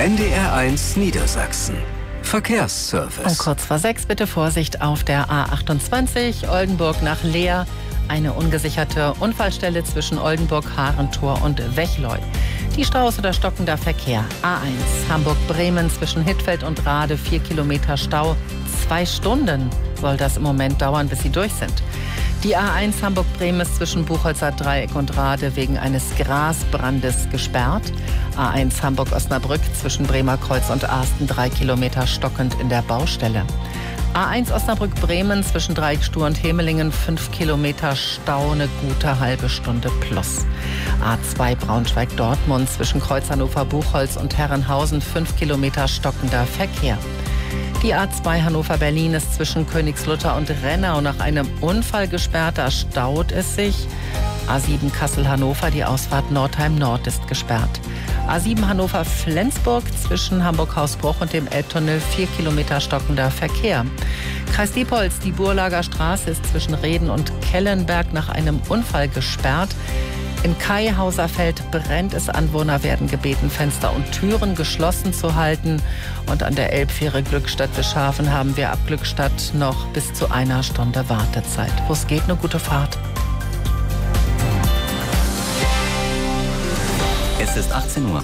NDR1 Niedersachsen. Verkehrsservice. Um kurz vor 6 bitte Vorsicht auf der A28 Oldenburg nach Leer. Eine ungesicherte Unfallstelle zwischen Oldenburg, Harentor und Wechleu. Die Staus oder stockender Verkehr. A1 Hamburg-Bremen zwischen Hittfeld und Rade 4 Kilometer Stau. 2 Stunden soll das im Moment dauern, bis sie durch sind. Die A1 Hamburg-Bremen ist zwischen Buchholzer Dreieck und Rade wegen eines Grasbrandes gesperrt. A1 Hamburg-Osnabrück zwischen Bremer Kreuz und Asten 3 Kilometer stockend in der Baustelle. A1 Osnabrück-Bremen zwischen Dreieckstuhl und Hemelingen 5 Kilometer Stau, eine gute halbe Stunde plus. A2 Braunschweig-Dortmund zwischen Kreuz Hannover-Buchholz und Herrenhausen 5 Kilometer stockender Verkehr. Die A2 Hannover-Berlin ist zwischen Königslutter und Rennau nach einem Unfall gesperrt, da staut es sich. A7 Kassel-Hannover, die Ausfahrt Nordheim-Nord ist gesperrt. A7 Hannover-Flensburg zwischen Hamburg-Hausbruch und dem Elbtunnel 4 Kilometer stockender Verkehr. Kreis Diepholz, die Burlager Straße ist zwischen Reden und Kellenberg nach einem Unfall gesperrt. In Kaihauserfeld brennt es. Anwohner werden gebeten, Fenster und Türen geschlossen zu halten. Und an der Elbfähre Glückstadt-Bischhafen haben wir ab Glückstadt noch bis zu 1 Stunde Wartezeit. Wo es geht, eine gute Fahrt. Es ist 18 Uhr.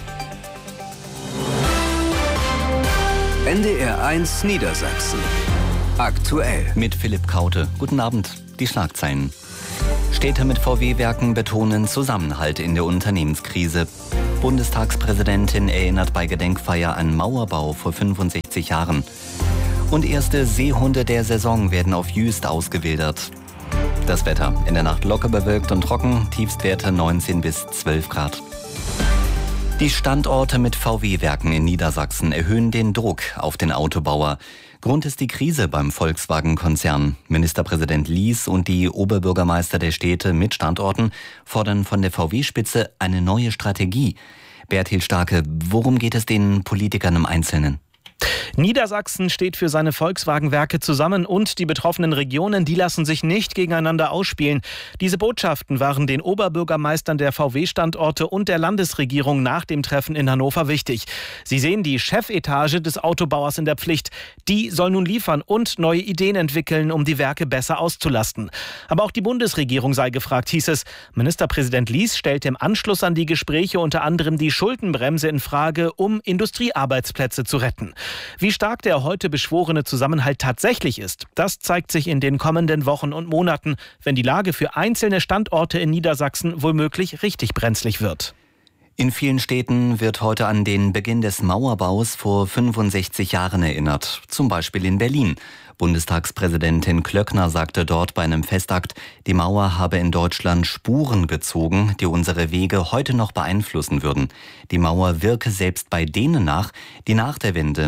NDR1 Niedersachsen. Aktuell. Mit Philipp Kaute. Guten Abend. Die Schlagzeilen. Städte mit VW-Werken betonen Zusammenhalt in der Unternehmenskrise. Bundestagspräsidentin erinnert bei Gedenkfeier an Mauerbau vor 65 Jahren. Und erste Seehunde der Saison werden auf Jüst ausgewildert. Das Wetter. In der Nacht locker bewölkt und trocken. Tiefstwerte 19 bis 12 Grad. Die Standorte mit VW-Werken in Niedersachsen erhöhen den Druck auf den Autobauer. Grund ist die Krise beim Volkswagen-Konzern. Ministerpräsident Lies und die Oberbürgermeister der Städte mit Standorten fordern von der VW-Spitze eine neue Strategie. Bertil Starke, worum geht es den Politikern im Einzelnen? Niedersachsen steht für seine Volkswagen-Werke zusammen und die betroffenen Regionen, die lassen sich nicht gegeneinander ausspielen. Diese Botschaften waren den Oberbürgermeistern der VW-Standorte und der Landesregierung nach dem Treffen in Hannover wichtig. Sie sehen die Chefetage des Autobauers in der Pflicht. Die soll nun liefern und neue Ideen entwickeln, um die Werke besser auszulasten. Aber auch die Bundesregierung sei gefragt, hieß es. Ministerpräsident Lies stellte im Anschluss an die Gespräche unter anderem die Schuldenbremse in Frage, um Industriearbeitsplätze zu retten. Wie stark der heute beschworene Zusammenhalt tatsächlich ist, das zeigt sich in den kommenden Wochen und Monaten, wenn die Lage für einzelne Standorte in Niedersachsen womöglich richtig brenzlig wird. In vielen Städten wird heute an den Beginn des Mauerbaus vor 65 Jahren erinnert. Zum Beispiel in Berlin. Bundestagspräsidentin Klöckner sagte dort bei einem Festakt, die Mauer habe in Deutschland Spuren gezogen, die unsere Wege heute noch beeinflussen würden. Die Mauer wirke selbst bei denen nach, die nach der Wende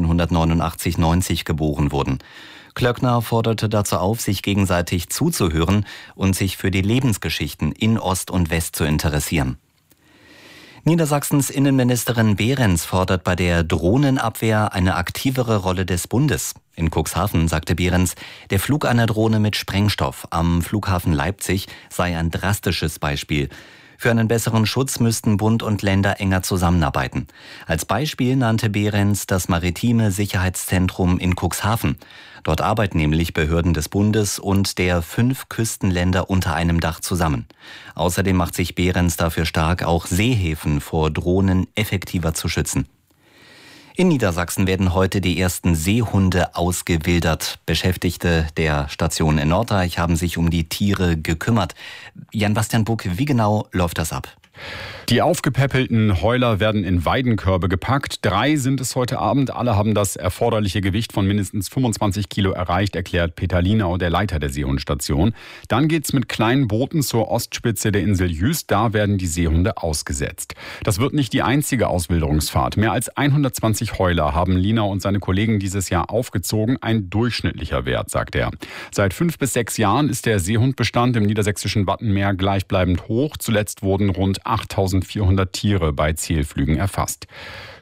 1989-90 geboren wurden. Klöckner forderte dazu auf, sich gegenseitig zuzuhören und sich für die Lebensgeschichten in Ost und West zu interessieren. Niedersachsens Innenministerin Behrens fordert bei der Drohnenabwehr eine aktivere Rolle des Bundes. In Cuxhaven sagte Behrens, der Flug einer Drohne mit Sprengstoff am Flughafen Leipzig sei ein drastisches Beispiel. Für einen besseren Schutz müssten Bund und Länder enger zusammenarbeiten. Als Beispiel nannte Behrens das Maritime Sicherheitszentrum in Cuxhaven. Dort arbeiten nämlich Behörden des Bundes und der 5 Küstenländer unter einem Dach zusammen. Außerdem macht sich Behrens dafür stark, auch Seehäfen vor Drohnen effektiver zu schützen. In Niedersachsen werden heute die ersten Seehunde ausgewildert. Beschäftigte der Station in Norddeich haben sich um die Tiere gekümmert. Jan-Bastian Buck, wie genau läuft das ab? Die aufgepäppelten Heuler werden in Weidenkörbe gepackt. 3 sind es heute Abend. Alle haben das erforderliche Gewicht von mindestens 25 Kilo erreicht, erklärt Peter Lienau, der Leiter der Seehundstation. Dann geht's mit kleinen Booten zur Ostspitze der Insel Jüst. Da werden die Seehunde ausgesetzt. Das wird nicht die einzige Auswilderungsfahrt. Mehr als 120 Heuler haben Lienau und seine Kollegen dieses Jahr aufgezogen. Ein durchschnittlicher Wert, sagt er. Seit 5 bis 6 Jahren ist der Seehundbestand im niedersächsischen Wattenmeer gleichbleibend hoch. Zuletzt wurden rund 8.400 Tiere bei Zählflügen erfasst.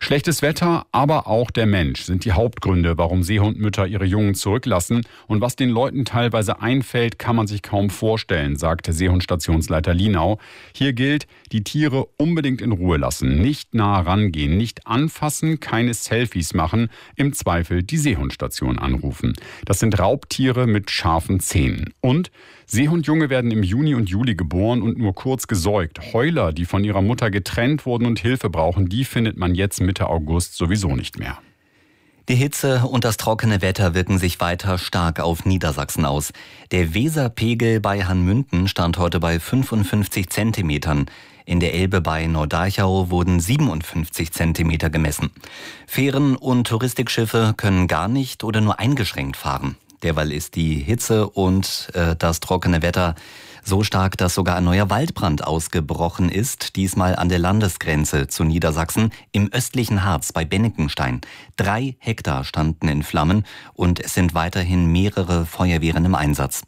Schlechtes Wetter, aber auch der Mensch sind die Hauptgründe, warum Seehundmütter ihre Jungen zurücklassen. Und was den Leuten teilweise einfällt, kann man sich kaum vorstellen, sagte Seehundstationsleiter Linau. Hier gilt, die Tiere unbedingt in Ruhe lassen, nicht nah rangehen, nicht anfassen, keine Selfies machen, im Zweifel die Seehundstation anrufen. Das sind Raubtiere mit scharfen Zähnen. Und Seehundjunge werden im Juni und Juli geboren und nur kurz gesäugt. Heuler, die von ihrer Mutter getrennt wurden und Hilfe brauchen, die findet man jetzt Mitte August sowieso nicht mehr. Die Hitze und das trockene Wetter wirken sich weiter stark auf Niedersachsen aus. Der Weserpegel bei Hanmünden stand heute bei 55 Zentimetern. In der Elbe bei Nordeichau wurden 57 Zentimeter gemessen. Fähren und Touristikschiffe können gar nicht oder nur eingeschränkt fahren. Derweil ist die Hitze und das trockene Wetter so stark, dass sogar ein neuer Waldbrand ausgebrochen ist, diesmal an der Landesgrenze zu Niedersachsen im östlichen Harz bei Bennekenstein. 3 Hektar standen in Flammen und es sind weiterhin mehrere Feuerwehren im Einsatz.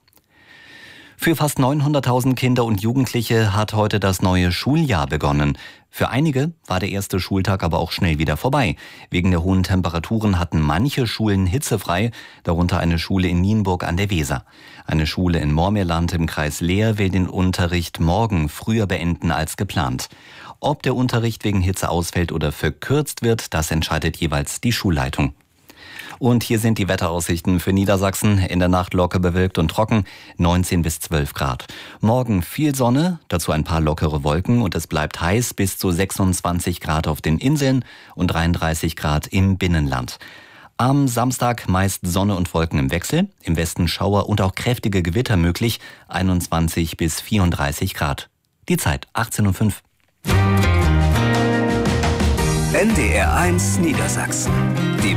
Für fast 900.000 Kinder und Jugendliche hat heute das neue Schuljahr begonnen. Für einige war der erste Schultag aber auch schnell wieder vorbei. Wegen der hohen Temperaturen hatten manche Schulen hitzefrei, darunter eine Schule in Nienburg an der Weser. Eine Schule in Moormeerland im Kreis Leer will den Unterricht morgen früher beenden als geplant. Ob der Unterricht wegen Hitze ausfällt oder verkürzt wird, das entscheidet jeweils die Schulleitung. Und hier sind die Wetteraussichten für Niedersachsen. In der Nacht locker bewölkt und trocken, 19 bis 12 Grad. Morgen viel Sonne, dazu ein paar lockere Wolken und es bleibt heiß bis zu 26 Grad auf den Inseln und 33 Grad im Binnenland. Am Samstag meist Sonne und Wolken im Wechsel, im Westen Schauer und auch kräftige Gewitter möglich, 21 bis 34 Grad. Die Zeit 18:05 NDR 1 Niedersachsen.